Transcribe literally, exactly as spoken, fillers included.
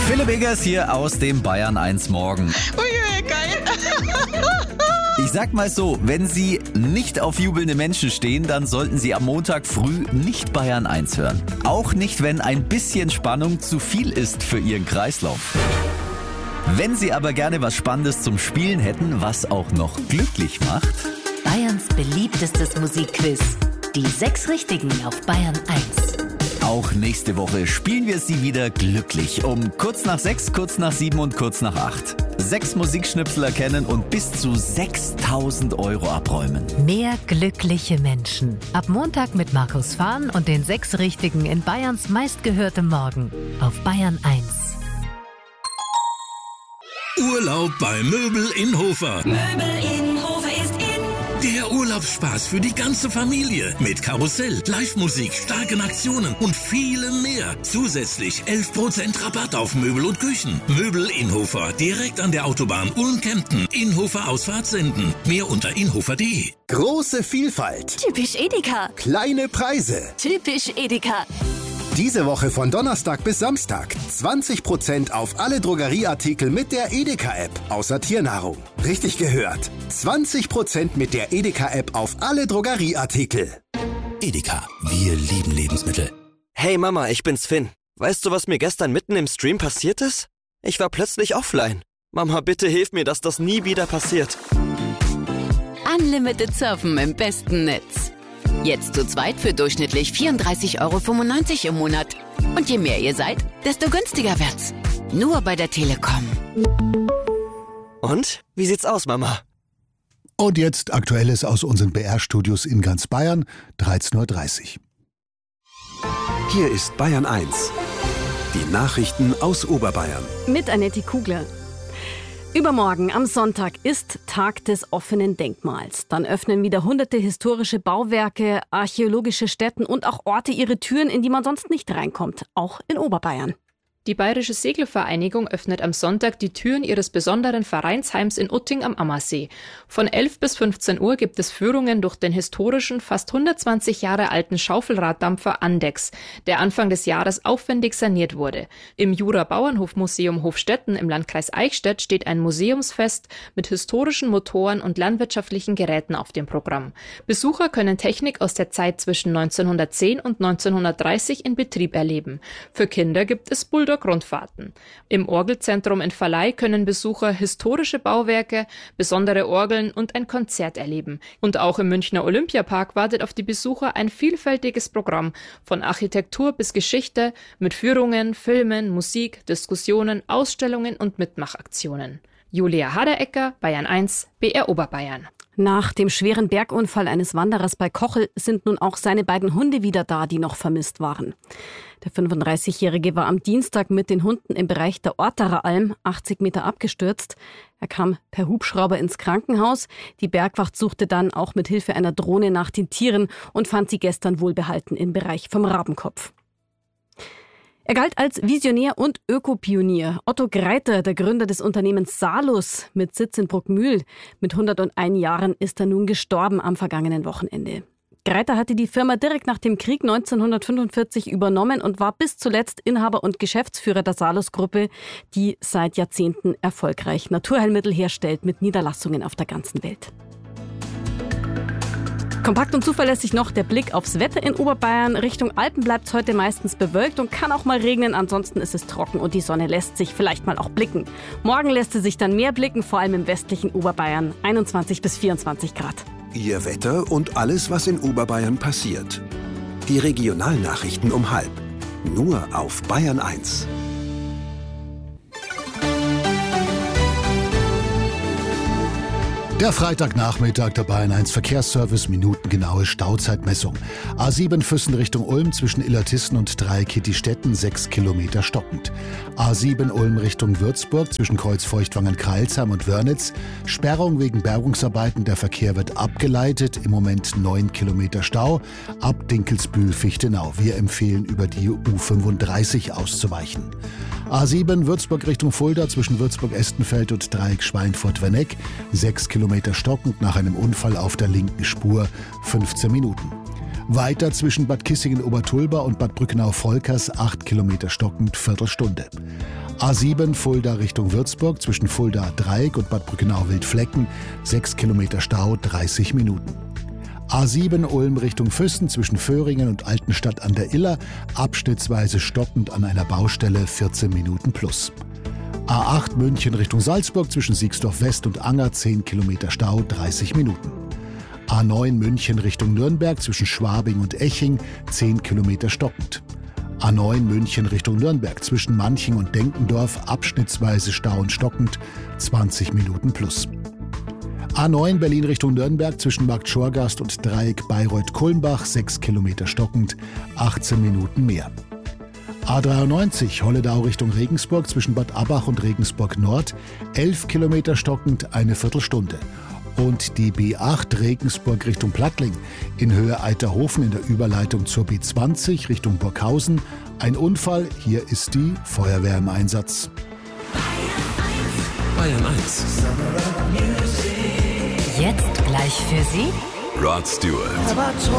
Philipp Eggers hier aus dem Bayern eins Morgen. Ui, geil. Ich sag mal so, wenn Sie nicht auf jubelnde Menschen stehen, dann sollten Sie am Montag früh nicht Bayern eins hören. Auch nicht, wenn ein bisschen Spannung zu viel ist für Ihren Kreislauf. Wenn Sie aber gerne was Spannendes zum Spielen hätten, was auch noch glücklich macht. Bayerns beliebtestes Musikquiz. Die sechs Richtigen auf Bayern eins. Auch nächste Woche spielen wir Sie wieder glücklich. Um kurz nach sechs, kurz nach sieben und kurz nach acht. Sechs Musikschnipsel erkennen und bis zu sechstausend Euro abräumen. Mehr glückliche Menschen. Ab Montag mit Markus Fahn und den sechs Richtigen in Bayerns meistgehörtem Morgen. Auf Bayern eins. Urlaub bei Möbel in Hofer. Möbel in Hofer ist in. Der Urlaubsspaß für die ganze Familie. Mit Karussell, Live-Musik, starken Aktionen und vielem mehr. Zusätzlich elf Prozent Rabatt auf Möbel und Küchen. Möbel in Hofer, direkt an der Autobahn Ulm-Kempten. Inhofer Ausfahrt senden. Mehr unter inhofer punkt de. Große Vielfalt. Typisch Edeka. Kleine Preise. Typisch Edeka. Diese Woche von Donnerstag bis Samstag zwanzig Prozent auf alle Drogerieartikel mit der Edeka-App, außer Tiernahrung. Richtig gehört. zwanzig Prozent mit der Edeka-App auf alle Drogerieartikel. Edeka, wir lieben Lebensmittel. Hey Mama, ich bin's Finn. Weißt du, was mir gestern mitten im Stream passiert ist? Ich war plötzlich offline. Mama, bitte hilf mir, dass das nie wieder passiert. Unlimited Surfen im besten Netz. Jetzt zu zweit für durchschnittlich vierunddreißig Euro fünfundneunzig im Monat. Und je mehr ihr seid, desto günstiger wird's. Nur bei der Telekom. Und? Wie sieht's aus, Mama? Und jetzt Aktuelles aus unseren B R-Studios in ganz Bayern, dreizehn Uhr dreißig. Hier ist Bayern eins. Die Nachrichten aus Oberbayern. Mit Annette Kugler. Übermorgen am Sonntag ist Tag des offenen Denkmals. Dann öffnen wieder hunderte historische Bauwerke, archäologische Stätten und auch Orte ihre Türen, in die man sonst nicht reinkommt, auch in Oberbayern. Die Bayerische Segelvereinigung öffnet am Sonntag die Türen ihres besonderen Vereinsheims in Utting am Ammersee. Von elf bis fünfzehn Uhr gibt es Führungen durch den historischen, fast hundertzwanzig Jahre alten Schaufelraddampfer Andex, der Anfang des Jahres aufwendig saniert wurde. Im Jura-Bauernhof-Museum Hofstetten im Landkreis Eichstätt steht ein Museumsfest mit historischen Motoren und landwirtschaftlichen Geräten auf dem Programm. Besucher können Technik aus der Zeit zwischen neunzehnhundertzehn und neunzehnhundertdreißig in Betrieb erleben. Für Kinder gibt es Bulldog Rundfahrten. Im Orgelzentrum in Valley können Besucher historische Bauwerke, besondere Orgeln und ein Konzert erleben. Und auch im Münchner Olympiapark wartet auf die Besucher ein vielfältiges Programm von Architektur bis Geschichte mit Führungen, Filmen, Musik, Diskussionen, Ausstellungen und Mitmachaktionen. Julia Haderecker, Bayern eins, B R Oberbayern. Nach dem schweren Bergunfall eines Wanderers bei Kochel sind nun auch seine beiden Hunde wieder da, die noch vermisst waren. Der fünfunddreißigjährige war am Dienstag mit den Hunden im Bereich der Orterer Alm achtzig Meter abgestürzt. Er kam per Hubschrauber ins Krankenhaus. Die Bergwacht suchte dann auch mit Hilfe einer Drohne nach den Tieren und fand sie gestern wohlbehalten im Bereich vom Rabenkopf. Er galt als Visionär und Ökopionier. Otto Greiter, der Gründer des Unternehmens Salus mit Sitz in Bruckmühl. Mit hunderteins Jahren ist er nun gestorben am vergangenen Wochenende. Greiter hatte die Firma direkt nach dem Krieg neunzehnhundertfünfundvierzig übernommen und war bis zuletzt Inhaber und Geschäftsführer der Salus-Gruppe, die seit Jahrzehnten erfolgreich Naturheilmittel herstellt mit Niederlassungen auf der ganzen Welt. Kompakt und zuverlässig noch der Blick aufs Wetter in Oberbayern. Richtung Alpen bleibt es heute meistens bewölkt und kann auch mal regnen. Ansonsten ist es trocken und die Sonne lässt sich vielleicht mal auch blicken. Morgen lässt sie sich dann mehr blicken, vor allem im westlichen Oberbayern. einundzwanzig bis vierundzwanzig Grad. Ihr Wetter und alles, was in Oberbayern passiert. Die Regionalnachrichten um halb. Nur auf Bayern eins. Der Freitagnachmittag der Bayern eins Verkehrsservice, minutengenaue Stauzeitmessung. A sieben Füssen Richtung Ulm zwischen Illertissen und Dreieckittistetten, sechs Kilometer stockend. A sieben Ulm Richtung Würzburg zwischen Kreuzfeuchtwangen, Kreilsheim und Wörnitz. Sperrung wegen Bergungsarbeiten, der Verkehr wird abgeleitet, im Moment neun Kilometer Stau. Ab Dinkelsbühl-Fichtenau. Wir empfehlen, über die U fünfunddreißig auszuweichen. A sieben Würzburg Richtung Fulda zwischen Würzburg-Estenfeld und Dreieck Schweinfurt-Werneck. sechs Kilometer stockend nach einem Unfall auf der linken Spur, fünfzehn Minuten. Weiter zwischen Bad Kissingen-Obertulba und Bad Brückenau-Volkers, acht Kilometer stockend, Viertelstunde. A sieben Fulda Richtung Würzburg zwischen Fulda-Dreieck und Bad Brückenau-Wildflecken, sechs Kilometer Stau, dreißig Minuten. A sieben Ulm Richtung Füssen zwischen Föhringen und Altenstadt an der Iller, abschnittsweise stockend an einer Baustelle, vierzehn Minuten plus. A acht München Richtung Salzburg zwischen Siegsdorf West und Anger, zehn Kilometer Stau, dreißig Minuten. A neun München Richtung Nürnberg zwischen Schwabing und Eching, zehn Kilometer stockend. A neun München Richtung Nürnberg zwischen Manching und Denkendorf, abschnittsweise Stau und stockend, zwanzig Minuten plus. A neun Berlin Richtung Nürnberg zwischen Markt Schorgast und Dreieck Bayreuth-Kulmbach, sechs Kilometer stockend, achtzehn Minuten mehr. A dreiundneunzig Holledau Richtung Regensburg zwischen Bad Abbach und Regensburg Nord, elf Kilometer stockend, eine Viertelstunde. Und die B acht Regensburg Richtung Plattling in Höhe Eiterhofen in der Überleitung zur B zwanzig Richtung Burghausen. Ein Unfall, hier ist die Feuerwehr im Einsatz. Bayern eins. Jetzt gleich für Sie Rod Stewart.